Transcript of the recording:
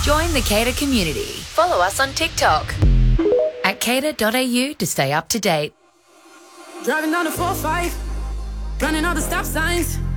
Join the Cater community. Follow us on TikTok at cater.au to stay up to date. Driving down the 4-5, running all the stop signs.